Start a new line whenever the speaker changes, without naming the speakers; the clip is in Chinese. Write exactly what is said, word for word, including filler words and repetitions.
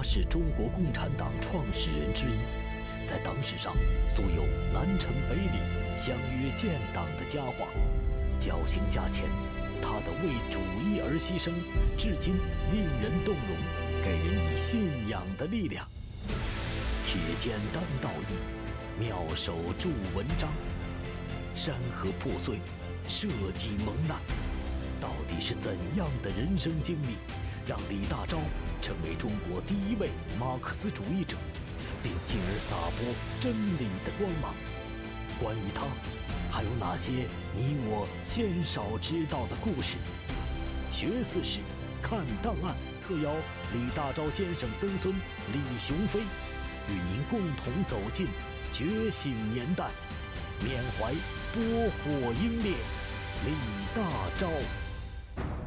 是中国共产党创始人之一，在党史上素有南陈北李、相约建党的佳话。绞刑架前，他的为主义而牺牲，至今令人动容，给人以信仰的力量。铁剑担道义，妙手著文章。山河破碎，社稷蒙难，到底是怎样的人生经历，让李大钊成为中国第一位马克思主义者，并进而洒播真理的光芒？关于他，还有哪些你我鲜少知道的故事？学四史，看档案，特邀李大钊先生曾孙李雄飞，与您共同走进觉醒年代，缅怀波火英烈李大钊。